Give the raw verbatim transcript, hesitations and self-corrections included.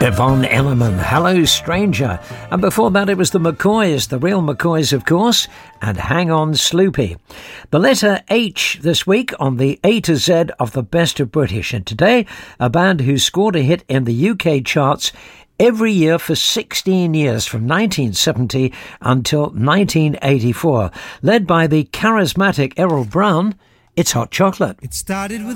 Yvonne Elliman, Hello Stranger. And before that it was the McCoys, the real McCoys of course, and Hang On Sloopy. The letter H this week on the A to Z of the Best of British. And today, a band who scored a hit in the U K charts every year for sixteen years, from nineteen seventy until nineteen eighty-four. Led by the charismatic Errol Brown, it's Hot Chocolate. It started with